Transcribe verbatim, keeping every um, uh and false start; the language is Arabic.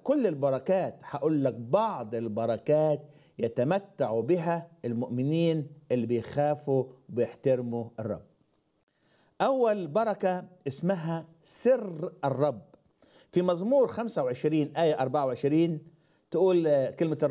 كل البركات، هقول لك بعض البركات يتمتع بها المؤمنين اللي بيخافوا وبيحترموا الرب. أول بركة اسمها سر الرب. في مزمور خمسة وعشرين آية أربعة وعشرين تقول كلمة